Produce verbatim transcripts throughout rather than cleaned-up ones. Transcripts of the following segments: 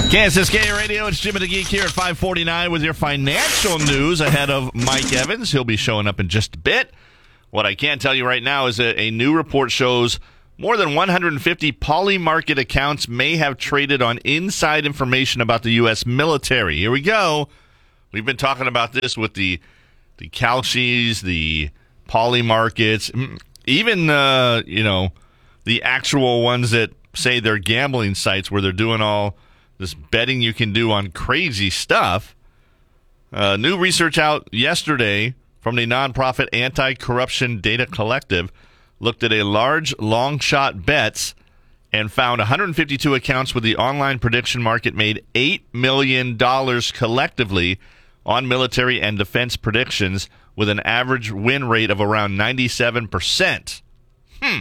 K S S K Radio, it's Jim and the Geek here at five forty-nine with your financial news ahead of Mike Evans. He'll be showing up in just a bit. What I can tell you right now is that a new report shows more than one hundred fifty Polymarket accounts may have traded on inside information about the U S military. Here we go. We've been talking about this with the the Kalshis, the Polymarkets, even, uh, you know, the actual ones that say they're gambling sites where they're doing all this betting you can do on crazy stuff. Uh, new research out yesterday from the nonprofit Anti-Corruption Data Collective looked at a large long shot bets and found one hundred fifty-two accounts with the online prediction market made eight million dollars collectively on military and defense predictions with an average win rate of around ninety-seven percent. Hmm.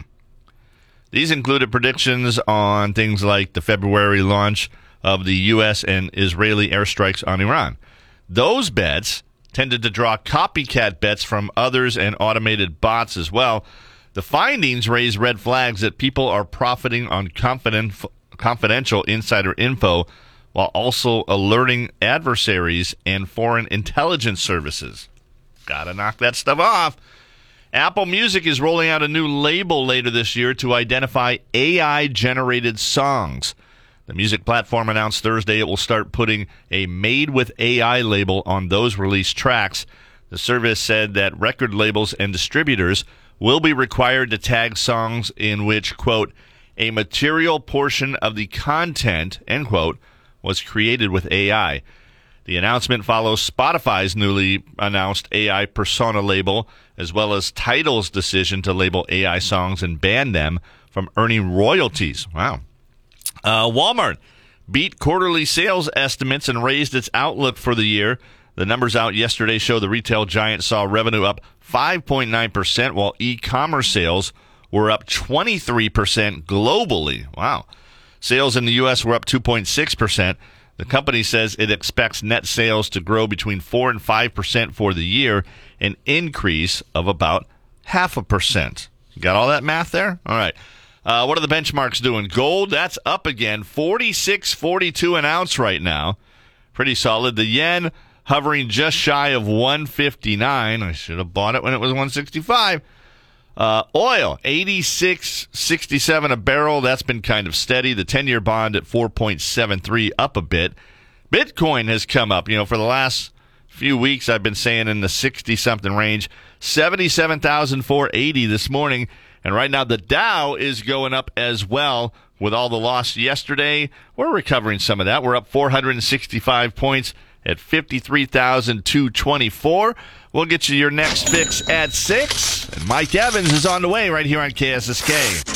These included predictions on things like the February launch of the U S and Israeli airstrikes on Iran. Those bets tended to draw copycat bets from others and automated bots as well. The findings raise red flags that people are profiting on confident, confidential insider info while also alerting adversaries and foreign intelligence services. Gotta knock that stuff off. Apple Music is rolling out a new label later this year to identify A I-generated songs. The music platform announced Thursday it will start putting a Made with A I label on those released tracks. The service said that record labels and distributors will be required to tag songs in which, quote, a material portion of the content, end quote, was created with A I. The announcement follows Spotify's newly announced A I persona label, as well as Tidal's decision to label A I songs and ban them from earning royalties. Wow. Uh, Walmart beat quarterly sales estimates and raised its outlook for the year. The numbers out yesterday show the retail giant saw revenue up five point nine percent, while e-commerce sales were up twenty-three percent globally. Wow. Sales in the U S were up two point six percent. The company says it expects net sales to grow between four and five percent for the year, an increase of about half a percent. You got all that math there? All right. Uh, what are the benchmarks doing? Gold, that's up again, forty-six forty-two an ounce right now. Pretty solid. The yen hovering just shy of one fifty-nine. I should have bought it when it was one sixty-five. Uh, oil, eighty-six sixty-seven a barrel. That's been kind of steady. The ten-year bond at four point seven three, up a bit. Bitcoin has come up. You know, for the last few weeks, I've been saying in the sixty-something range. seventy-seven thousand four hundred eighty this morning. And right now, the Dow is going up as well. With all the loss yesterday, we're recovering some of that. We're up four hundred sixty-five points at fifty-three thousand two hundred twenty-four. We'll get you your next fix at six. And Mike Evans is on the way right here on K S S K.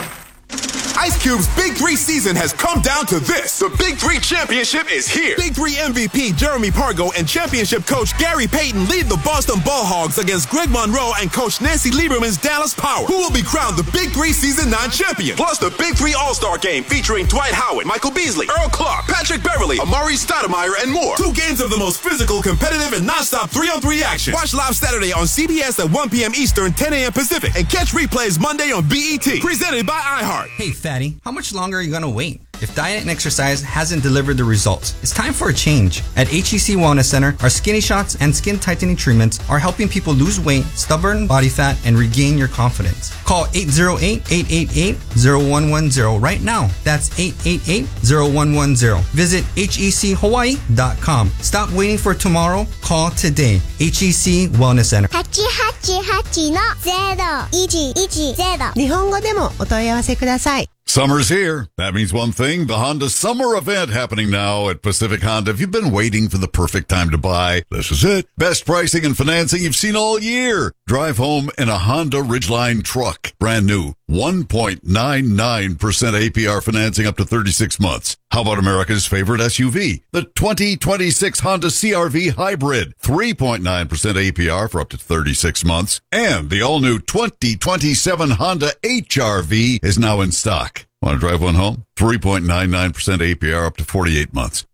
Ice Cube's Big Three season has come down to this. The Big Three Championship is here. Big Three M V P Jeremy Pargo and championship coach Gary Payton lead the Boston Ball Hogs against Greg Monroe and coach Nancy Lieberman's Dallas Power, who will be crowned the Big Three Season nine champion. Plus the Big Three All-Star Game featuring Dwight Howard, Michael Beasley, Earl Clark, Patrick Beverly, Amari Stoudemire, and more. Two games of the most physical, competitive, and non-stop three-on-three action. Watch live Saturday on C B S at one p.m. Eastern, ten a.m. Pacific, and catch replays Monday on B E T. Presented by iHeart. Hey, fatty, how much longer are you going to wait? If diet and exercise hasn't delivered the results, it's time for a change. At H E C Wellness Center, our Skinny Shots and skin tightening treatments are helping people lose weight, stubborn body fat, and regain your confidence. Call eight zero eight, eight eight eight, zero one one zero right now. That's eight eight eight, zero one one zero. Visit H E C Hawaii dot com. Stop waiting for tomorrow. Call today. H E C Wellness Center. はちはちはちのゼロいちいちゼロ。日本語でもお問い合わせください。 Summer's here. That means one thing, the Honda Summer Event happening now at Pacific Honda. If you've been waiting for the perfect time to buy, this is it. Best pricing and financing you've seen all year. Drive home in a Honda Ridgeline truck. Brand new. one point nine nine percent A P R financing up to thirty-six months. How about America's favorite S U V? The twenty twenty-six Honda C R V Hybrid. three point nine percent A P R for up to thirty-six months. And the all-new twenty twenty-seven Honda H R V is now in stock. Want to drive one home? three point nine nine percent A P R up to forty-eight months.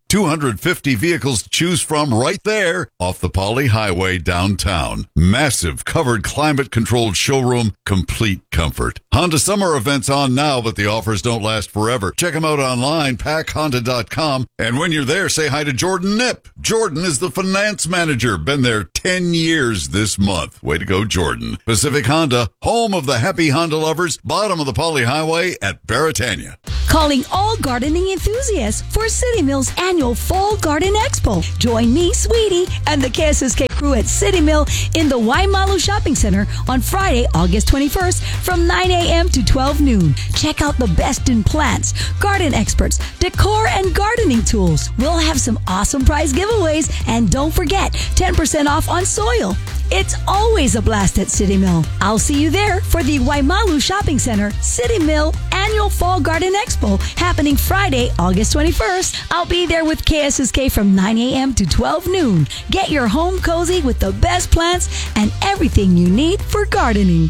two hundred fifty vehicles to choose from right there off the Poly Highway downtown. Massive covered climate-controlled showroom, complete comfort. Honda summer events on now, but the offers don't last forever. Check them out online, pack honda dot com. And when you're there, say hi to Jordan Nip. Jordan is the finance manager. Been there ten years this month. Way to go, Jordan. Pacific Honda, home of the happy Honda lovers, bottom of the Poly Highway at Baratania. Calling all gardening enthusiasts for City Mill's annual Fall Garden Expo. Join me, Sweetie, and the K S S K crew at City Mill in the Waimalu Shopping Center on Friday, August twenty-first from nine a.m. to twelve noon. Check out the best in plants, garden experts, decor, and gardening tools. We'll have some awesome prize giveaways, and don't forget, ten percent off on soil. It's always a blast at City Mill. I'll see you there for the Waimalu Shopping Center City Mill Annual Fall Garden Expo happening Friday, August twenty-first. I'll be there with K S S K from nine a.m. to twelve noon. Get your home cozy with the best plants and everything you need for gardening.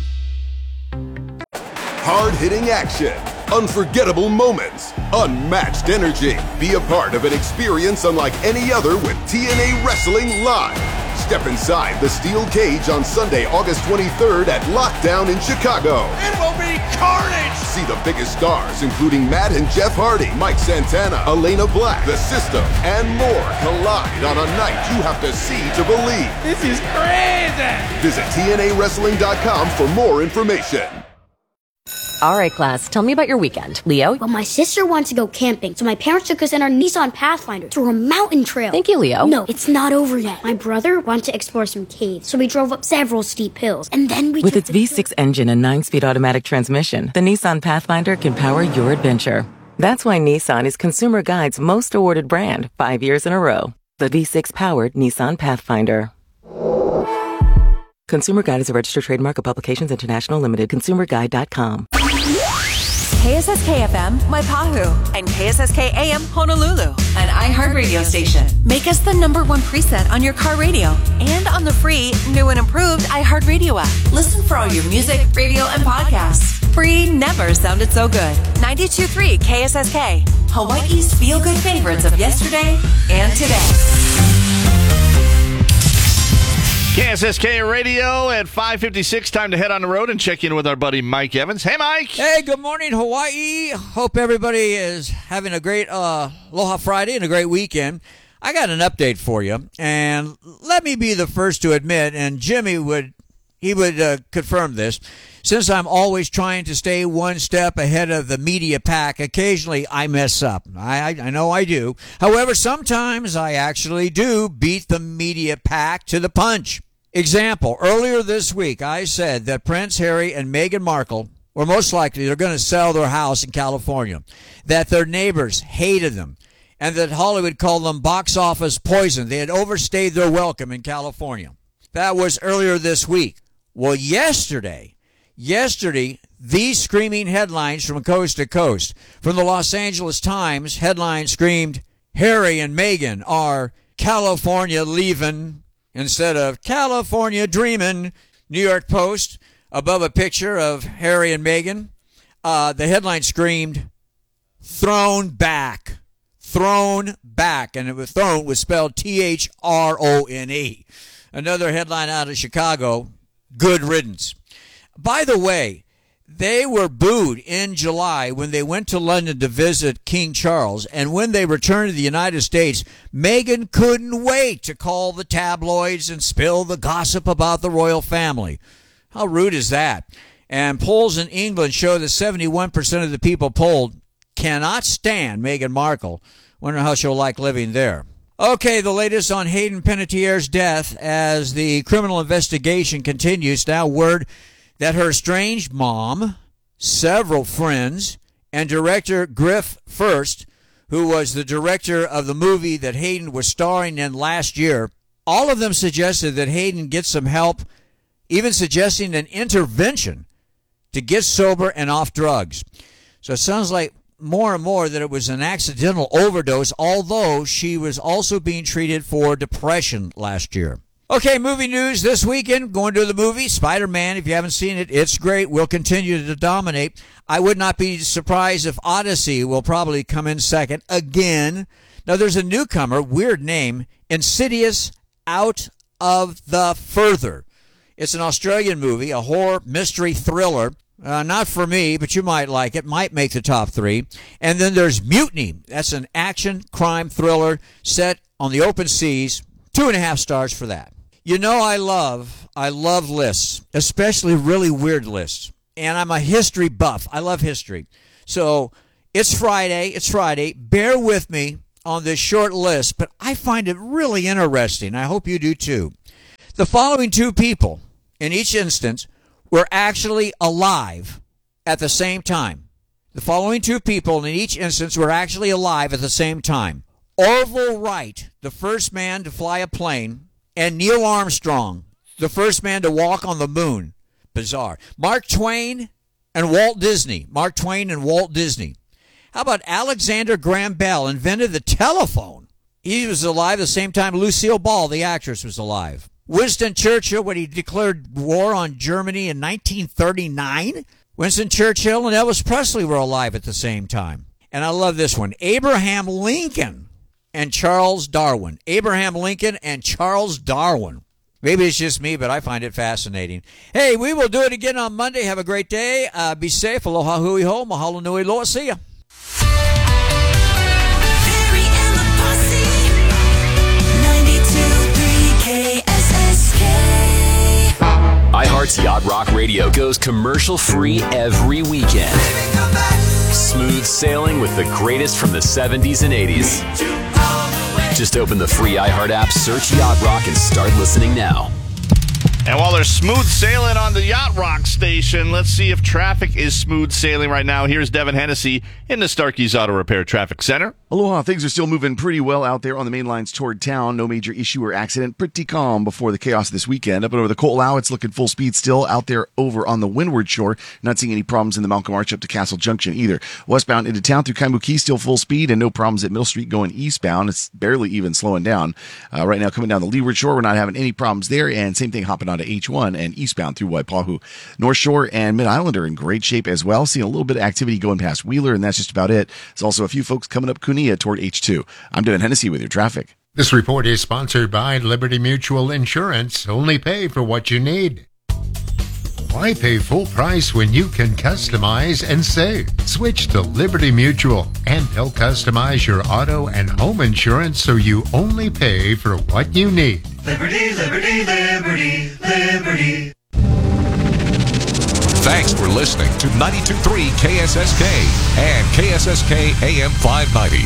Hard-hitting action, unforgettable moments, unmatched energy. Be a part of an experience unlike any other with T N A Wrestling Live. Step inside the steel cage on Sunday, August twenty-third at Lockdown in Chicago. It will be carnage! See the biggest stars, including Matt and Jeff Hardy, Mike Santana, Elena Black, The System, and more collide on a night you have to see to believe. This is crazy! Visit T N A wrestling dot com for more information. All right, class, tell me about your weekend. Leo? Well, my sister wants to go camping, so my parents took us in our Nissan Pathfinder through a mountain trail. Thank you, Leo. No, it's not over yet. My brother wanted to explore some caves, so we drove up several steep hills, and then we... With its V six engine and nine-speed automatic transmission, the Nissan Pathfinder can power your adventure. That's why Nissan is Consumer Guide's most awarded brand, five years in a row. The V six-powered Nissan Pathfinder. Consumer Guide is a registered trademark of Publications International Limited. consumer guide dot com. K S S K F M, Waipahu, and K S S K A M, Honolulu, an iHeartRadio station. Make us the number one preset on your car radio and on the free, new and improved iHeartRadio app. Listen for all your music, radio, and podcasts. Free never sounded so good. ninety-two point three K S S K, Hawaii's feel-good favorites of yesterday and today. K S S K Radio at five fifty-six. Time to head on the road and check in with our buddy Mike Evans. Hey, Mike. Hey, good morning, Hawaii. Hope everybody is having a great uh, Aloha Friday and a great weekend. I got an update for you, and let me be the first to admit, and Jimmy would he would uh, confirm this. Since I'm always trying to stay one step ahead of the media pack, occasionally I mess up. I, I, I know I do. However, sometimes I actually do beat the media pack to the punch. Example, earlier this week I said that Prince Harry and Meghan Markle were most likely they're going to sell their house in California, that their neighbors hated them, and that Hollywood called them box office poison. They had overstayed their welcome in California. That was earlier this week. Well, yesterday, yesterday, these screaming headlines from coast to coast. From the Los Angeles Times, headline screamed, Harry and Meghan are California leaving instead of California dreaming. New York Post, above a picture of Harry and Meghan, uh, the headline screamed, thrown back. Thrown back. And it was thrown was spelled T H R O N E. Another headline out of Chicago, good riddance. By the way, they were booed in July when they went to London to visit King Charles, and when they returned to the United States, Meghan couldn't wait to call the tabloids and spill the gossip about the royal family. How rude is that? And polls in England show that seventy-one percent of the people polled cannot stand Meghan Markle. Wonder how she'll like living there. Okay, the latest on Hayden Panettiere's death as the criminal investigation continues. Now word that her estranged mom, several friends, and director Griff First, who was the director of the movie that Hayden was starring in last year, all of them suggested that Hayden get some help, even suggesting an intervention to get sober and off drugs. So it sounds like more and more that it was an accidental overdose, although she was also being treated for depression last year. Okay, movie news this weekend. Going to the movie, Spider-Man. If you haven't seen it, it's great. We'll continue to dominate. I would not be surprised if Odyssey will probably come in second again. Now, there's a newcomer, weird name, Insidious Out of the Further. It's an Australian movie, a horror mystery thriller. Uh, not for me, but you might like it. Might make the top three. And then there's Mutiny. That's an action crime thriller set on the open seas. Two and a half stars for that. You know I love, I love lists, especially really weird lists. And I'm a history buff. I love history. So it's Friday. It's Friday. Bear with me on this short list, but I find it really interesting. I hope you do too. The following two people, in each instance, were actually alive at the same time. The following two people, in each instance, were actually alive at the same time. Orville Wright, the first man to fly a plane, and Neil Armstrong, the first man to walk on the moon. Bizarre. Mark Twain and Walt Disney. Mark Twain and Walt Disney. How about Alexander Graham Bell invented the telephone? He was alive at the same time Lucille Ball, the actress, was alive. Winston Churchill, when he declared war on Germany in nineteen thirty-nine. Winston Churchill and Elvis Presley were alive at the same time. And I love this one. Abraham Lincoln and Charles Darwin. Abraham Lincoln and Charles Darwin. Maybe it's just me, but I find it fascinating. Hey, we will do it again on Monday. Have a great day. Uh, be safe. Aloha hui ho. Mahalo nui loa. See ya. iHeart's Yacht Rock Radio goes commercial-free every weekend. Smooth sailing with the greatest from the seventies and eighties. Just open the free iHeart app, search Yacht Rock, and start listening now. And while they're smooth sailing on the Yacht Rock station, let's see if traffic is smooth sailing right now. Here's Devin Hennessy in the Starkey's Auto Repair Traffic Center. Aloha. Things are still moving pretty well out there on the main lines toward town. No major issue or accident. Pretty calm before the chaos this weekend. Up and over the Ko'olau, it's looking full speed still out there over on the windward shore. Not seeing any problems in the Malcolm Arch up to Castle Junction either. Westbound into town through Kaimuki, still full speed and no problems at Middle Street going eastbound. It's barely even slowing down. Uh, right now coming down the leeward shore, we're not having any problems there. And same thing hopping onto H one and eastbound through Waipahu. North Shore and Mid-Island are in great shape as well. Seeing a little bit of activity going past Wheeler, and that's just about it. There's also a few folks coming up Kunia toward H two. I'm Devin Hennessy with your traffic. This report is sponsored by Liberty Mutual Insurance. Only pay for what you need. Why pay full price when you can customize and save? Switch to Liberty Mutual, and they'll customize your auto and home insurance so you only pay for what you need. Liberty, liberty, liberty, liberty. Thanks for listening to ninety-two point three K S S K and K S S K A M five ninety.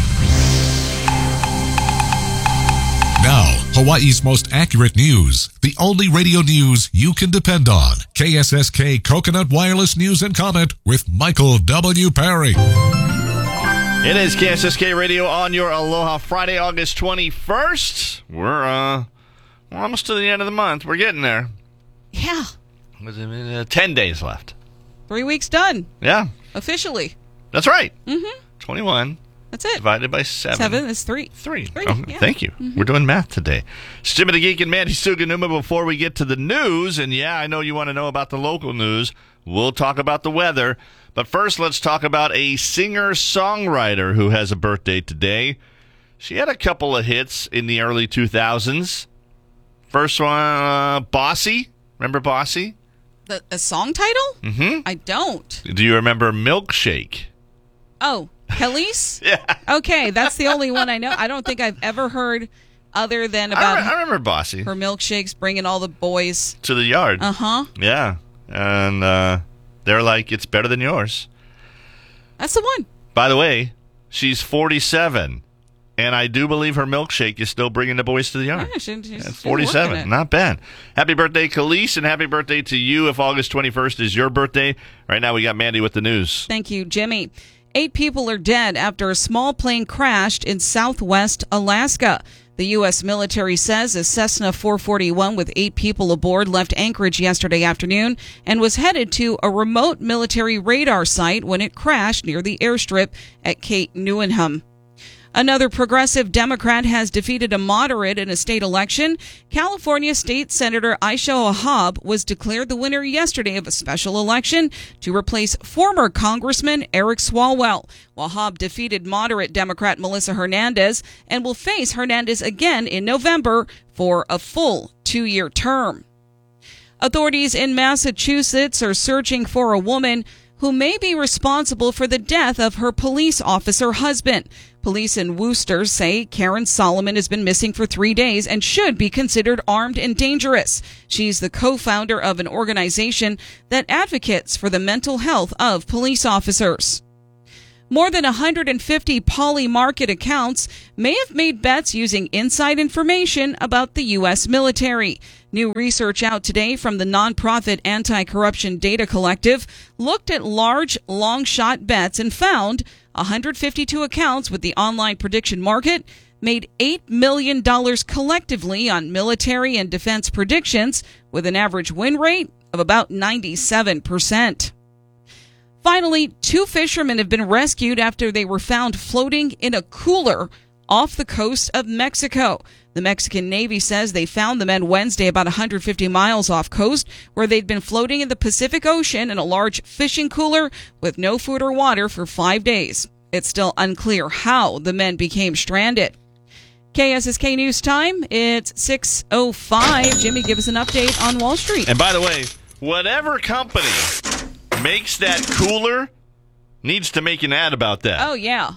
Now, Hawaii's most accurate news. The only radio news you can depend on. K S S K Coconut Wireless News and Comment with Michael W. Perry. It is K S S K Radio on your Aloha Friday, August twenty-first. We're, uh, we're almost to the end of the month. We're getting there. Yeah. Uh, Ten days left. Three weeks done. Yeah. Officially. That's right. Mm-hmm. twenty-one. That's it. Divided by seven. Seven is three. Three. Three. Oh, yeah. Thank you. Mm-hmm. We're doing math today. It's Jimmy the Geek and Mandy Suganuma before we get to the news. And yeah, I know you want to know about the local news. We'll talk about the weather. But first, let's talk about a singer-songwriter who has a birthday today. She had a couple of hits in the early two thousands. First one, uh, Bossy. Remember Bossy? The a song title? Mm-hmm. I don't. Do you remember Milkshake? Oh, Khalees? Yeah. Okay, that's the only one I know. I don't think I've ever heard other than about I, re- I remember Bossy. her milkshakes bringing all the boys to the yard. Uh-huh. Yeah. And uh, they're like, it's better than yours. That's the one. By the way, she's forty-seven. And I do believe her milkshake is still bringing the boys to the yard. Yeah, she, she's, At forty-seven. She's Not bad. Happy birthday, Khalees, and happy birthday to you if August twenty-first is your birthday. Right now we got Mandy with the news. Thank you, Jimmy. Eight people are dead after a small plane crashed in southwest Alaska. The U S military says a Cessna four forty-one with eight people aboard left Anchorage yesterday afternoon and was headed to a remote military radar site when it crashed near the airstrip at Cape Newenham. Another progressive Democrat has defeated a moderate in a state election. California State Senator Aisha Wahab was declared the winner yesterday of a special election to replace former Congressman Eric Swalwell. Wahab defeated moderate Democrat Melissa Hernandez and will face Hernandez again in November for a full two-year term. Authorities in Massachusetts are searching for a woman who may be responsible for the death of her police officer husband. Police in Worcester say Karen Solomon has been missing for three days and should be considered armed and dangerous. She's the co-founder of an organization that advocates for the mental health of police officers. More than one hundred fifty Poly Market accounts may have made bets using inside information about the U S military. New research out today from the nonprofit Anti-Corruption Data Collective looked at large, long-shot bets and found one hundred fifty-two accounts with the online prediction market made eight million dollars collectively on military and defense predictions, with an average win rate of about ninety-seven percent. Finally, two fishermen have been rescued after they were found floating in a cooler off the coast of Mexico. The Mexican Navy says they found the men Wednesday about one hundred fifty miles off coast, where they'd been floating in the Pacific Ocean in a large fishing cooler with no food or water for five days. It's still unclear how the men became stranded. K S S K News Time, it's six oh five. Jimmy, give us an update on Wall Street. And by the way, whatever company makes that cooler needs to make an ad about that. Oh, yeah.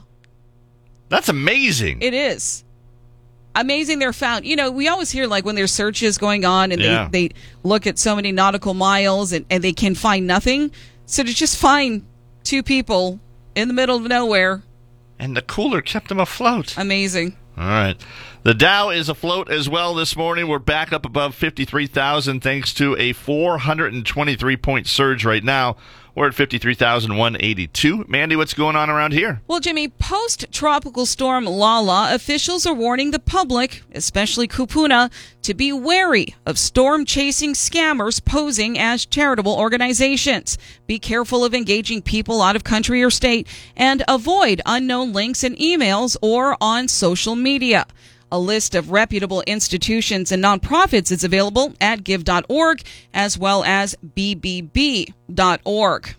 That's amazing. It is. Amazing they're found. You know, we always hear, like, when there's searches going on and yeah. they, they look at so many nautical miles and, and they can find nothing. So to just find two people in the middle of nowhere. And the cooler kept them afloat. Amazing. All right. The Dow is afloat as well this morning. We're back up above fifty-three thousand thanks to a four hundred twenty-three point surge right now. We're at fifty-three thousand one hundred eighty-two. Mandy, what's going on around here? Well, Jimmy, post-tropical storm Lala, officials are warning the public, especially Kupuna, to be wary of storm-chasing scammers posing as charitable organizations. Be careful of engaging people out of country or state, and avoid unknown links and emails or on social media. A list of reputable institutions and nonprofits is available at give dot org as well as b b b dot org.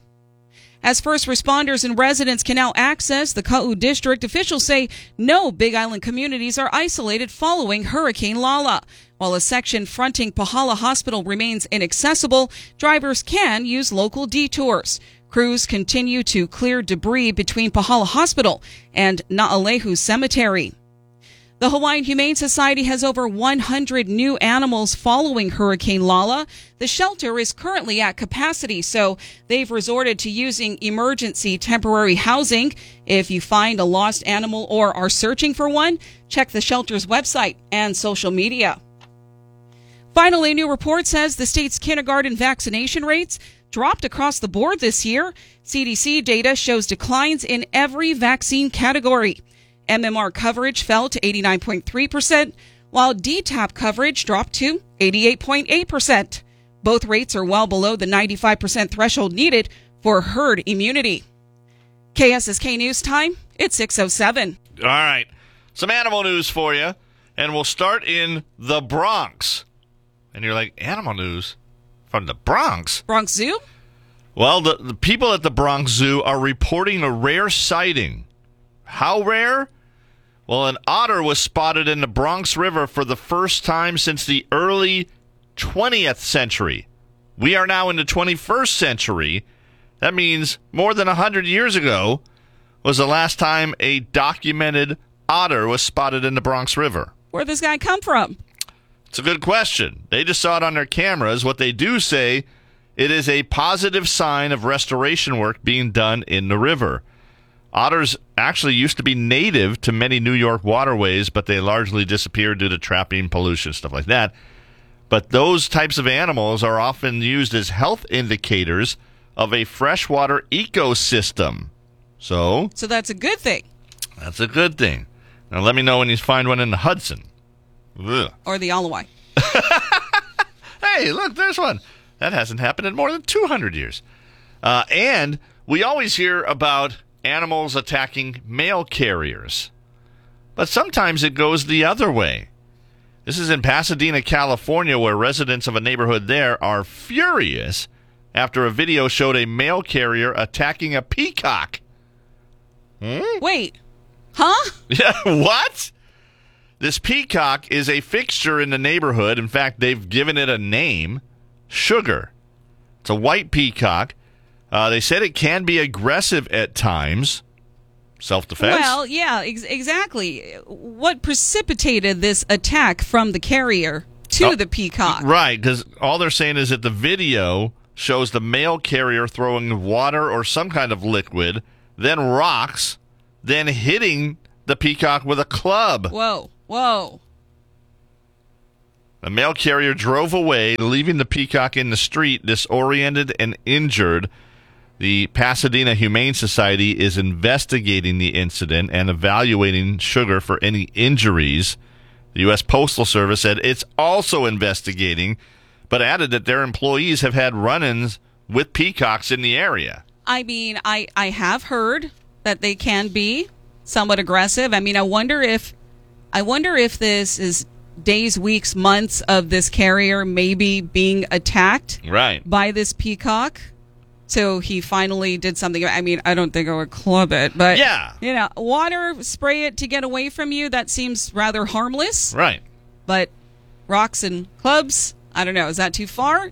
As first responders and residents can now access the Ka'u district, officials say no Big Island communities are isolated following Hurricane Lala. While a section fronting Pahala Hospital remains inaccessible, drivers can use local detours. Crews continue to clear debris between Pahala Hospital and Na'alehu Cemetery. The Hawaiian Humane Society has over one hundred new animals following Hurricane Lala. The shelter is currently at capacity, so they've resorted to using emergency temporary housing. If you find a lost animal or are searching for one, check the shelter's website and social media. Finally, a new report says the state's kindergarten vaccination rates dropped across the board this year. C D C data shows declines in every vaccine category. M M R coverage fell to eighty-nine point three percent, while D TAP coverage dropped to eighty-eight point eight percent. Both rates are well below the ninety-five percent threshold needed for herd immunity. K S S K News Time, it's six oh seven. All right. Some animal news for you, and we'll start in the Bronx. And you're like, animal news? From the Bronx? Bronx Zoo? Well, the, the people at the Bronx Zoo are reporting a rare sighting. How rare? Well, an otter was spotted in the Bronx River for the first time since the early twentieth century. We are now in the twenty-first century. That means more than one hundred years ago was the last time a documented otter was spotted in the Bronx River. Where'd this guy come from? It's a good question. They just saw it on their cameras. What they do say, it is a positive sign of restoration work being done in the river. Otters actually used to be native to many New York waterways, but they largely disappeared due to trapping, pollution, stuff like that. But those types of animals are often used as health indicators of a freshwater ecosystem. So, So that's a good thing. That's a good thing. Now let me know when you find one in the Hudson. Ugh. Or the Alawai. Hey, look, there's one. That hasn't happened in more than two hundred years. Uh, and we always hear about animals attacking mail carriers. but sometimes it goes the other way. This is in Pasadena, California, where residents of a neighborhood there are furious after a video showed a mail carrier attacking a peacock. Hmm? Wait. Huh? Yeah, what? This peacock is a fixture in the neighborhood. In fact, they've given it a name, Sugar. It's a white peacock. Uh, they said it can be aggressive at times. Self-defense? Well, yeah, ex- exactly. What precipitated this attack from the carrier to Oh, the peacock? Right, because all they're saying is that the video shows the mail carrier throwing water or some kind of liquid, then rocks, then hitting the peacock with a club. Whoa, whoa. The mail carrier drove away, leaving the peacock in the street disoriented and injured. The Pasadena Humane Society is investigating the incident and evaluating Sugar for any injuries. The U S Postal Service said it's also investigating, but added that their employees have had run-ins with peacocks in the area. I mean, I, I have heard that they can be somewhat aggressive. I mean, I wonder if I wonder if this is days, weeks, months of this carrier maybe being attacked right. by this peacock. So he finally did something. I mean, I don't think I would club it, but yeah, you know, water, spray it to get away from you. That seems rather harmless. Right. But rocks and clubs, I don't know. Is that too far?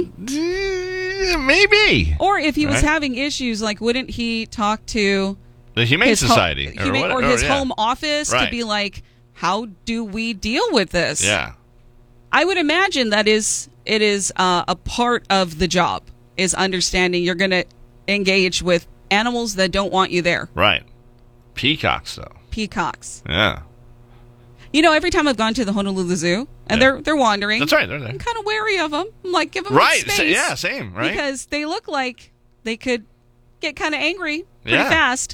Mm. Maybe. Or if he was right. having issues, like, wouldn't he talk to the Humane his Society ho- Humane, or, or what, his or, yeah. home office right. to be like, how do we deal with this? Yeah. I would imagine that is it is uh, a part of the job. Is understanding you're going to engage with animals that don't want you there. Right. Peacocks, though. Peacocks. Yeah. You know, every time I've gone to the Honolulu Zoo and yeah. they're they're wandering. That's right. They're there. I'm kind of wary of them. I'm like, give them right. space. Sa- yeah, same. Right. Because they look like they could get kind of angry pretty yeah. fast.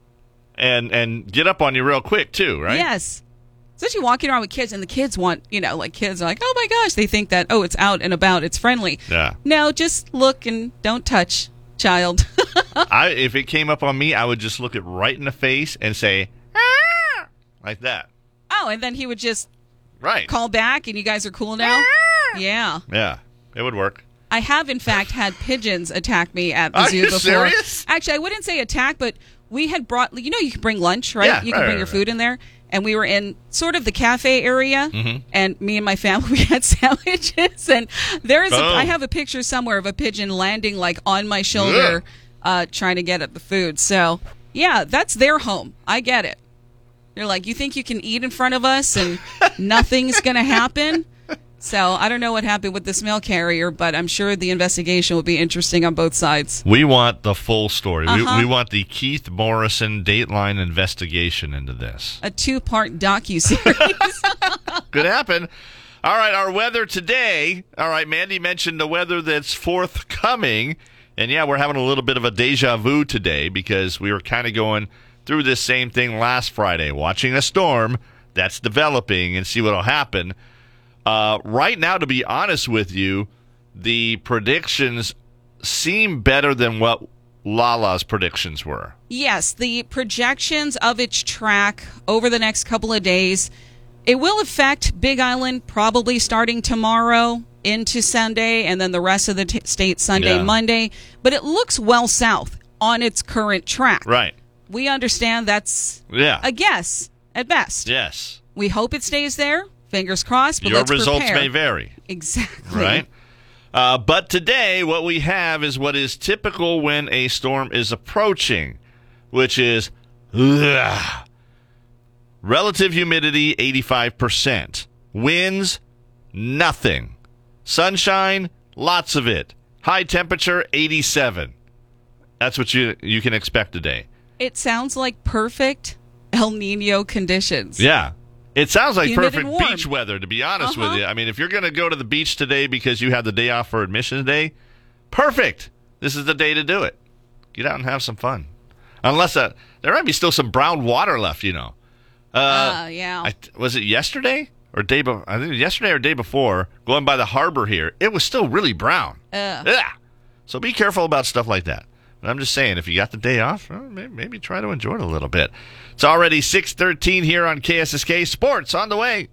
And and get up on you real quick too, right? Yes. Especially walking around with kids, and the kids want, you know, like kids are like, oh my gosh, they think that, oh, it's out and about, it's friendly. Yeah. No, just look and don't touch, child. I if it came up on me, I would just look it right in the face and say, ah! Like that. Oh, and then he would just right call back, and you guys are cool now? Ah! Yeah. Yeah, it would work. I have, in fact, had pigeons attack me at the Are zoo you before. serious? Actually, I wouldn't say attack, but we had brought, you know, you can bring lunch, right? Yeah, you can right, bring right, your right. food in there. And we were in sort of the cafe area, Mhm. and me and my family, we had sandwiches. And there is, a, Boom. I have a picture somewhere of a pigeon landing like on my shoulder, uh, trying to get at the food. So, yeah, that's their home. I get it. They're like, you think you can eat in front of us and nothing's going to happen? So I don't know what happened with this mail carrier, but I'm sure the investigation will be interesting on both sides. We want the full story. Uh-huh. We, we want the Keith Morrison Dateline investigation into this. A two-part docuseries. Could happen. All right, our weather today. All right, Mandy mentioned the weather that's forthcoming. And yeah, we're having a little bit of a deja vu today because we were kind of going through this same thing last Friday, watching a storm that's developing and see what will happen. Uh, right now, to be honest with you, the predictions seem better than what Lala's predictions were. Yes, the projections of its track over the next couple of days, it will affect Big Island probably starting tomorrow into Sunday, and then the rest of the t- state Sunday, Yeah. Monday. But it looks well south on its current track. Right. We understand that's Yeah. a guess at best. Yes. We hope it stays there. Fingers crossed, but Your let's results prepare. may vary. Exactly. Right? Uh, but today, what we have is what is typical when a storm is approaching, which is ugh, relative humidity eighty-five percent. Winds, nothing. Sunshine, lots of it. High temperature, eighty-seven. That's what you you can expect today. It sounds like perfect El Nino conditions. Yeah. It sounds like Humid perfect and warm. beach weather, to be honest Uh-huh. with you. I mean, if you're going to go to the beach today because you have the day off for admissions day, perfect. This is the day to do it. Get out and have some fun. Unless uh, there might be still some brown water left, you know. Uh, Uh, yeah. I, was it yesterday or day? Be- I think it was yesterday or day before. Going by the harbor here, it was still really brown. Ugh. Yeah. So be careful about stuff like that. But I'm just saying, if you got the day off, well, maybe, maybe try to enjoy it a little bit. It's already six thirteen here on K S S K Sports on the way.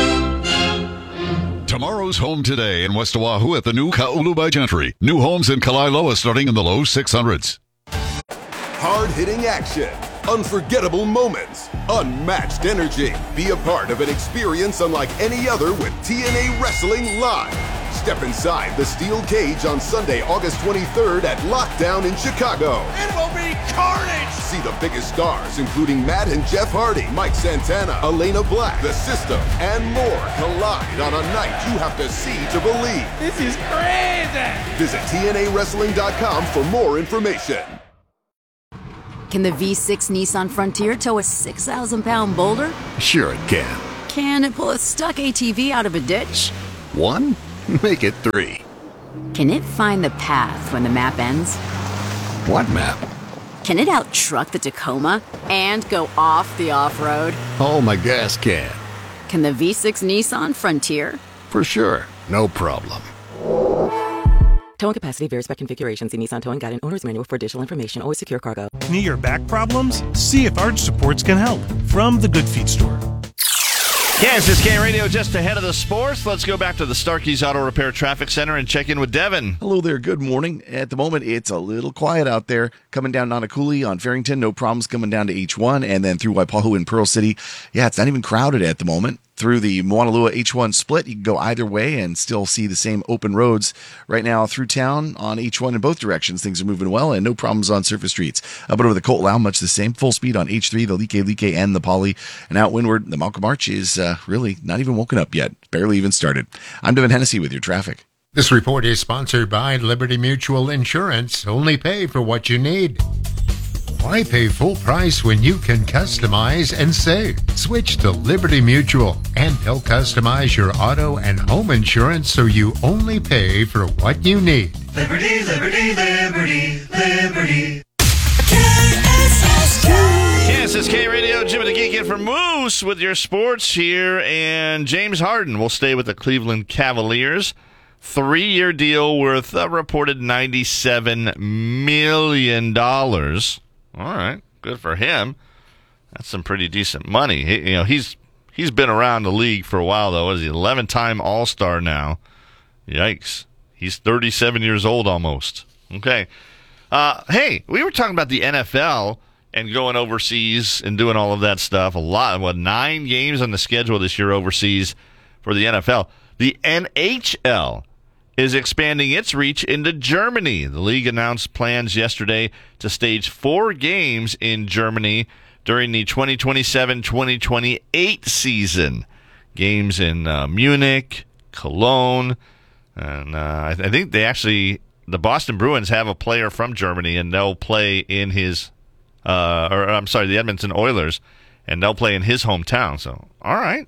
Tomorrow's home today in West Oahu at the new Ka'ulu by Gentry. New homes in Kalailoa starting in the low six hundreds. Hard-hitting action, unforgettable moments, unmatched energy. Be a part of an experience unlike any other with T N A Wrestling Live. Step inside the steel cage on Sunday, August twenty-third at Lockdown in Chicago. It will be carnage! See the biggest stars, including Matt and Jeff Hardy, Mike Santana, Elena Black, The System, and more collide on a night you have to see to believe. This is crazy! Visit T N A wrestling dot com for more information. Can the V six Nissan Frontier tow a six thousand pound boulder? Sure it can. Can it pull a stuck A T V out of a ditch? One? Make it three. Can it find the path when the map ends? What map? Can it out-truck the Tacoma and go off the off-road? Oh, my gas can. Can the V six Nissan Frontier? For sure. No problem. Towing capacity varies by configuration. See Nissan Towing Guide and Owner's Manual for additional information. Always secure cargo. Knee or back problems? See if Arch Supports can help. From the Good Feet Store. K S S K Radio just ahead of the sports. Let's go back to the Starkey's Auto Repair Traffic Center and check in with Devin. Hello there. Good morning. At the moment, it's a little quiet out there. Coming down Nanakuli on Farrington, no problems coming down to H one, and then through Waipahu and Pearl City. Yeah, it's not even crowded at the moment. Through the Moanalua H one split, you can go either way and still see the same open roads. Right now, through town on H one in both directions, things are moving well and no problems on surface streets. Uh, but over the Colt much the same. Full speed on H three, the Like Like, and the Poly. And out windward, the Malcolm Arch is uh, really not even woken up yet. Barely even started. I'm Devin Hennessy with your traffic. This report is sponsored by Liberty Mutual Insurance. Only pay for what you need. Why pay full price when you can customize and save? Switch to Liberty Mutual, and they'll customize your auto and home insurance so you only pay for what you need. Liberty, liberty, liberty, liberty. K S S K Radio, Jim and the Geek in for Moose with your sports here, and James Harden will stay with the Cleveland Cavaliers. Three-year deal worth a reported ninety-seven million dollars. All right, good for him. That's some pretty decent money. He, you know, he's he's been around the league for a while, though. Is he eleven-time All-Star now? Yikes. He's thirty-seven years old almost. Okay. Uh, hey, we were talking about the N F L and going overseas and doing all of that stuff. A lot, what, nine games on the schedule this year overseas for the N F L. The N H L is expanding its reach into Germany. The league announced plans yesterday to stage four games in Germany during the twenty twenty-seven twenty twenty-eight season. Games in uh, Munich, Cologne, and uh, I, th- I think they actually, the Boston Bruins have a player from Germany, and they'll play in his, uh, or I'm sorry, the Edmonton Oilers, and they'll play in his hometown. So, all right,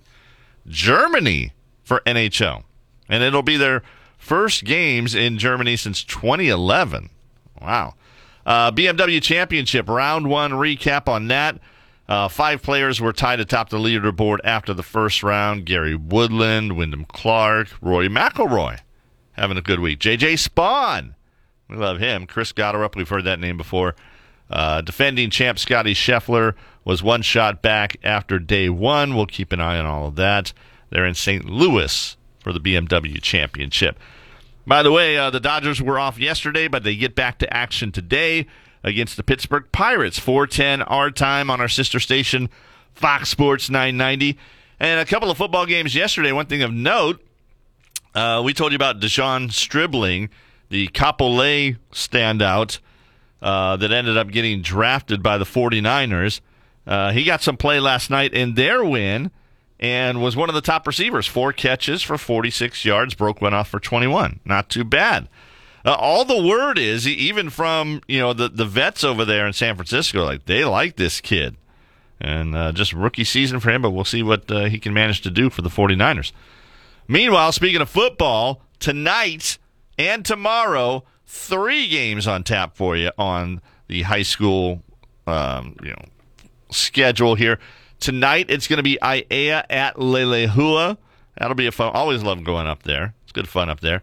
Germany for N H L, and it'll be their first games in Germany since twenty eleven. Wow. Uh, B M W Championship, round one recap on that. Uh, five players were tied atop the leaderboard after the first round. Gary Woodland, Wyndham Clark, Rory McIlroy having a good week. J J Spawn, we love him. Chris Gotterup, we've heard that name before. Uh, defending champ Scotty Scheffler was one shot back after day one. We'll keep an eye on all of that. They're in Saint Louis for the B M W Championship. By the way, uh, the Dodgers were off yesterday, but they get back to action today against the Pittsburgh Pirates. four ten our time on our sister station, Fox Sports nine ninety. And a couple of football games yesterday. One thing of note, uh, we told you about Deshaun Stribling, the Capolay standout uh, that ended up getting drafted by the 49ers. Uh, he got some play last night in their win and was one of the top receivers. Four catches for forty-six yards, broke one off for twenty-one. Not too bad. Uh, all the word is, even from you know the, the vets over there in San Francisco, like they like this kid. And uh, just rookie season for him, but we'll see what uh, he can manage to do for the 49ers. Meanwhile, speaking of football, tonight and tomorrow, three games on tap for you on the high school um, you know schedule here. Tonight, it's going to be Aiea at Lelehua. That'll be a fun. Always love going up there. It's good fun up there.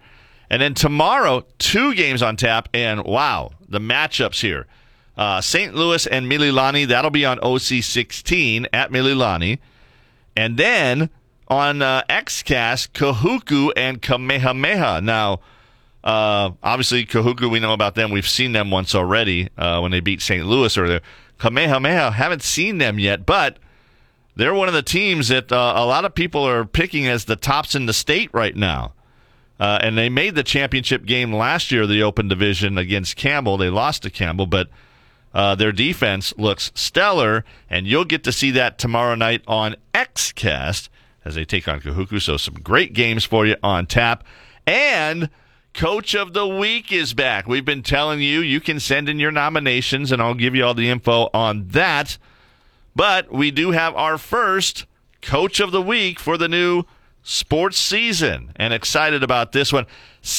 And then tomorrow, two games on tap, and wow, the matchups here. Uh, Saint Louis and Mililani, that'll be on O C sixteen at Mililani. And then on uh, XCast, Kahuku and Kamehameha. Now, uh, obviously, Kahuku, we know about them. We've seen them once already uh, when they beat Saint Louis earlier. Kamehameha, haven't seen them yet, but they're one of the teams that uh, a lot of people are picking as the tops in the state right now. Uh, and they made the championship game last year, the Open Division against Campbell. They lost to Campbell, but uh, their defense looks stellar, and you'll get to see that tomorrow night on XCast as they take on Kahuku. So some great games for you on tap. And Coach of the Week is back. We've been telling you, you can send in your nominations, and I'll give you all the info on that. But we do have our first Coach of the Week for the new sports season, and excited about this one.